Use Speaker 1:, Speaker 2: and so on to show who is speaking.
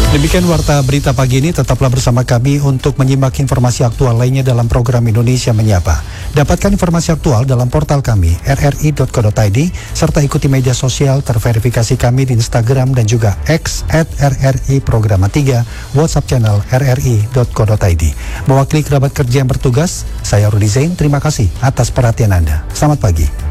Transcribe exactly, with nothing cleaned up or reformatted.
Speaker 1: Demikian Warta Berita Pagi ini, tetaplah bersama kami untuk menyimak informasi aktual lainnya dalam program Indonesia Menyapa. Dapatkan informasi aktual dalam portal kami r r i dot co dot i d serta ikuti media sosial terverifikasi kami di Instagram dan juga X at r r i programa tiga, WhatsApp channel r r i dot co dot i d. Mewakili kerabat kerja yang bertugas, saya Rudi Zain, terima kasih atas perhatian Anda. Selamat pagi.